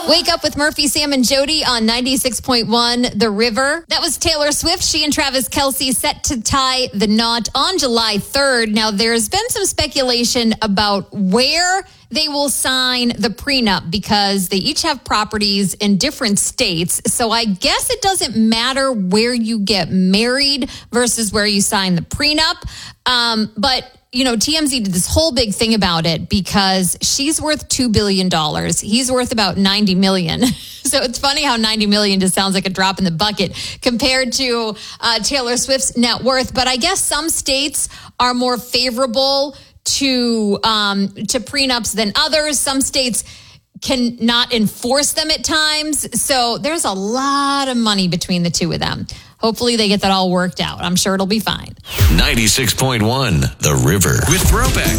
Wake up with Murphy, Sam, and Jody on 96.1 The River. That was Taylor Swift. She and Travis Kelce set to tie the knot on July 3rd. Now, there's been some speculation about where they will sign the prenup because they each have properties in different states. So I guess it doesn't matter where you get married versus where you sign the prenup. But you know, TMZ did this whole big thing about it because she's worth $2 billion. He's worth about $90 million. So it's funny how $90 million just sounds like a drop in the bucket compared to Taylor Swift's net worth. But I guess some states are more favorable to prenups than others. Some states can not enforce them at times. So there's a lot of money between the two of them. Hopefully they get that all worked out. I'm sure it'll be fine. 96.1 The River with Throwback.